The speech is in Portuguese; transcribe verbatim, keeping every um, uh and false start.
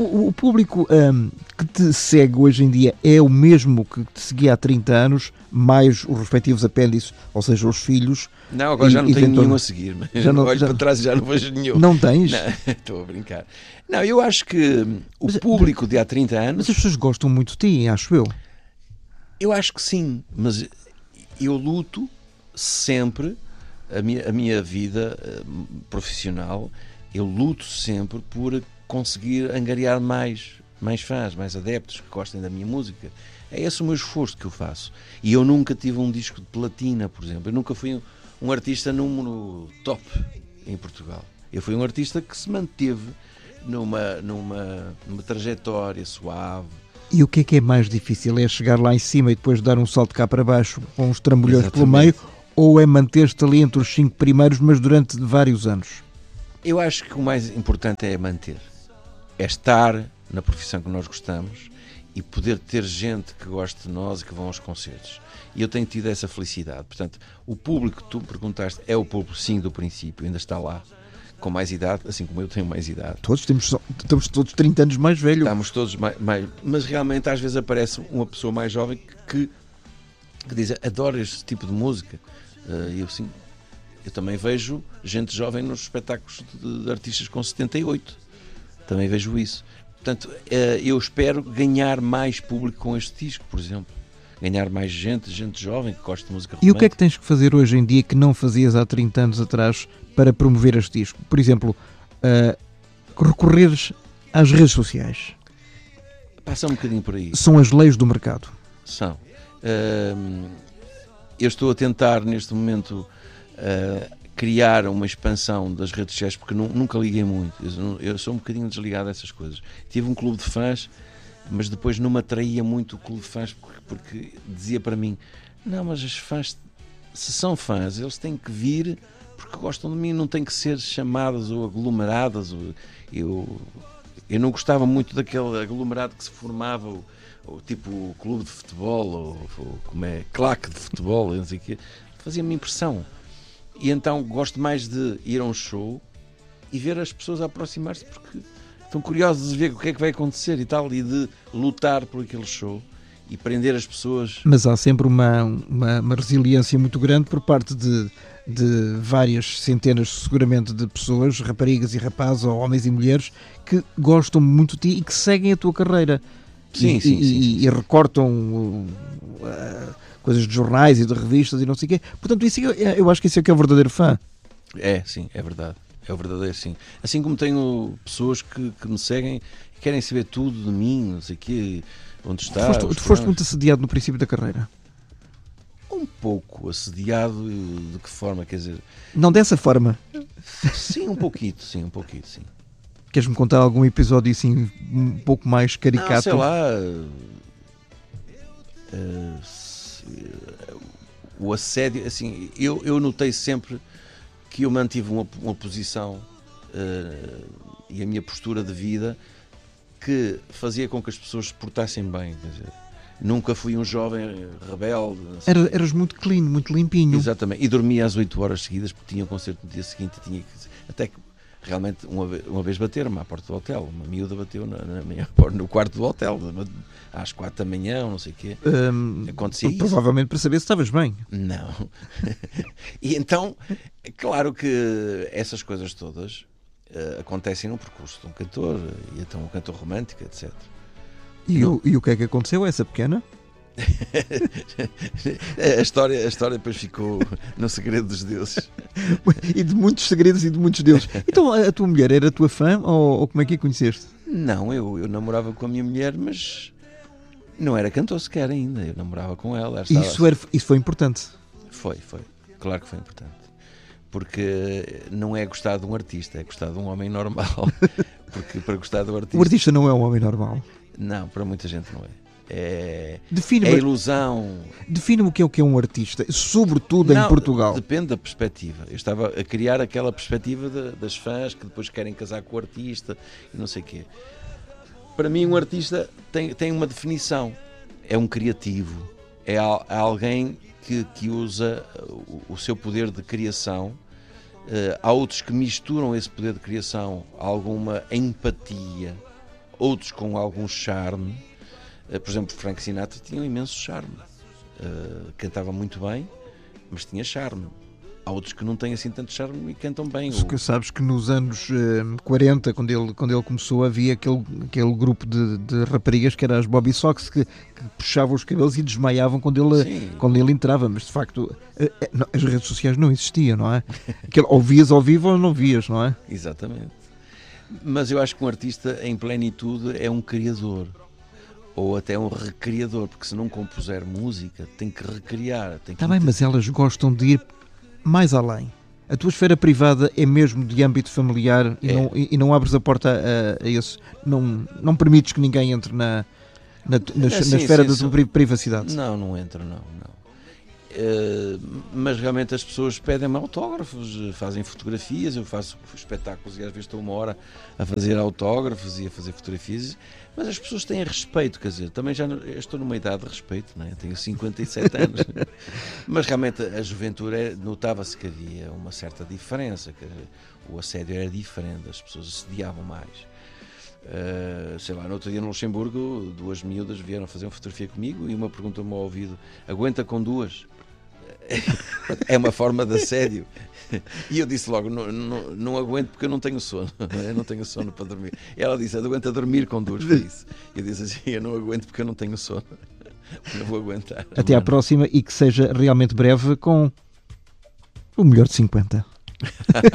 O, o público um, que te segue hoje em dia é o mesmo que te seguia há trinta anos, mais os respectivos apêndices, ou seja, os filhos? Não, agora e, já não tenho eventualmente... nenhum a seguir. Mas já não, olho já... para trás e já não vejo nenhum. Não tens? Não, estou a brincar. Não, eu acho que o mas, público de há trinta anos... Mas as pessoas gostam muito de ti, acho eu. Eu acho que sim, mas eu luto sempre, a minha, a minha vida uh, profissional, eu luto sempre por conseguir angariar mais, mais fãs, mais adeptos que gostem da minha música. É esse o meu esforço que eu faço. E eu nunca tive um disco de platina, por exemplo. Eu nunca fui um, um artista número top em Portugal. Eu fui um artista que se manteve numa, numa, numa trajetória suave. E o que é que é mais difícil? É chegar lá em cima e depois dar um salto cá para baixo com uns trambolhões pelo meio, ou é manter-te ali entre os cinco primeiros, mas durante vários anos? Eu acho que o mais importante é manter. É estar na profissão que nós gostamos e poder ter gente que goste de nós e que vão aos concertos. E eu tenho tido essa felicidade. Portanto, o público que tu perguntaste é o público, sim, do princípio, ainda está lá, com mais idade, assim como eu tenho mais idade. Todos temos, estamos todos trinta anos mais velhos. Estamos todos mais, mais... Mas realmente às vezes aparece uma pessoa mais jovem que, que diz, adoro este tipo de música. E eu, sim, eu também vejo gente jovem nos espetáculos de, de artistas com setenta e oito. Também vejo isso. Portanto, eu espero ganhar mais público com este disco, por exemplo. Ganhar mais gente, gente jovem que gosta de música romântica. E o que é que tens que fazer hoje em dia que não fazias há trinta anos atrás para promover este disco? Por exemplo, uh, recorreres às redes sociais. Passa um bocadinho por aí. São as leis do mercado. São. Uh, eu estou a tentar, neste momento, uh, criar uma expansão das redes sociais, porque nu- nunca liguei muito. Eu, eu sou um bocadinho desligado dessas coisas. Tive um clube de fãs, mas depois não me atraía muito o clube de fãs, porque, porque dizia para mim, não, mas os fãs, se são fãs, eles têm que vir porque gostam de mim, não têm que ser chamadas ou aglomeradas. Ou, eu, eu não gostava muito daquele aglomerado que se formava, ou, ou tipo o clube de futebol, ou, ou como é, claque de futebol, não sei o quê. Fazia-me impressão. E então gosto mais de ir a um show e ver as pessoas a aproximar-se, porque estão curiosos de ver o que é que vai acontecer e tal, e de lutar por aquele show e prender as pessoas. Mas há sempre uma, uma, uma resiliência muito grande por parte de, de várias centenas, seguramente, de pessoas, raparigas e rapazes, ou homens e mulheres, que gostam muito de ti e que seguem a tua carreira. Sim, e, sim, e, sim, sim, e sim. recortam uh, uh, coisas de jornais e de revistas e não sei o quê. Portanto, isso, eu, eu acho que isso é que é o verdadeiro fã. É, sim, é verdade. É o verdadeiro, sim. Assim como tenho pessoas que, que me seguem e querem saber tudo de mim, não sei o quê, onde está. Tu foste, tu foste muito assediado no princípio da carreira. Um pouco assediado, de que forma, quer dizer... Não dessa forma. Sim, um pouquinho, sim, um pouquinho, sim. Queres-me contar algum episódio assim um pouco mais caricato? Não, sei lá... Uh, se, uh, o assédio, assim, eu, eu notei sempre que eu mantive uma, uma posição uh, e a minha postura de vida que fazia com que as pessoas se portassem bem, quer dizer, nunca fui um jovem rebelde. Era, eras muito clean, muito limpinho. Exatamente, e dormia às oito horas seguidas porque tinha um concerto no dia seguinte, tinha que, até que realmente uma vez, uma vez bateram-me à porta do hotel, uma miúda bateu na, na minha, no quarto do hotel às quatro da manhã, não sei o quê. Hum, acontecia isso. Provavelmente para saber se estavas bem. Não. E então, claro que essas coisas todas uh, acontecem no percurso de um cantor, e então um cantor romântico, etcétera. E, o, e o que é que aconteceu a essa pequena? a, história, a história depois ficou no segredo dos deuses. E de muitos segredos e de muitos deuses. Então a tua mulher era a tua fã ou, ou como é que a conheceste? Não, eu, eu namorava com a minha mulher, mas não era cantor sequer ainda. Eu namorava com ela. ela estava... isso, era, isso foi importante? Foi, foi. Claro que foi importante. Porque não é gostar de um artista, é gostar de um homem normal. Porque para gostar do artista... O artista não é um homem normal? Não, para muita gente não é. É, define-me, é ilusão. Define-me o que é o que é um artista, sobretudo não, em Portugal. Depende da perspectiva. Eu estava a criar aquela perspectiva de, das fãs que depois querem casar com o artista e não sei o quê. Para mim, um artista tem, tem uma definição. É um criativo. É, al, é alguém que, que usa o, o seu poder de criação. Uh, há outros que misturam esse poder de criação a alguma empatia outros com algum charme. Uh, por exemplo, Frank Sinatra tinha um imenso charme. Uh, cantava muito bem, mas tinha charme. Há outros que não têm assim tanto charme e cantam bem. O... Sabes que nos anos uh, quarenta, quando ele, quando ele começou, havia aquele, aquele grupo de, de raparigas que eram as Bobby Sox, que, que puxavam os cabelos e desmaiavam quando ele, quando ele entrava. Mas, de facto, uh, uh, as redes sociais não existiam, não é? Aquele, ou vias ao vivo ou não vias, não é? Exatamente. Mas eu acho que um artista em plenitude é um criador. Ou até um recriador, porque se não compuser música, tem que recriar. Tem que Está bem, mas elas gostam de ir mais além. A tua esfera privada é mesmo de âmbito familiar e, é. não, e, e não abres a porta a, a isso. Não, não permites que ninguém entre na, na, na, é, sim, na esfera sim, da tua sim. privacidade. Não, não entro, não. não. Uh, mas realmente as pessoas pedem-me autógrafos, fazem fotografias, eu faço espetáculos e às vezes estou uma hora a fazer autógrafos e a fazer fotografias, mas as pessoas têm respeito, quer dizer, também já estou numa idade de respeito, não é? Tenho cinquenta e sete anos, mas realmente a juventude notava-se que havia uma certa diferença, que o assédio era diferente, as pessoas assediavam mais. Uh, sei lá, no outro dia no Luxemburgo, duas miúdas vieram fazer uma fotografia comigo e uma perguntou-me ao ouvido: aguenta com duas? É uma forma de assédio. E eu disse logo: não, não, não aguento porque eu não tenho sono. Eu não tenho sono para dormir. Ela disse: aguenta dormir com duas, foi isso. Eu disse assim: eu não aguento porque eu não tenho sono. Não vou aguentar. Até à próxima e que seja realmente breve com o melhor de cinquenta.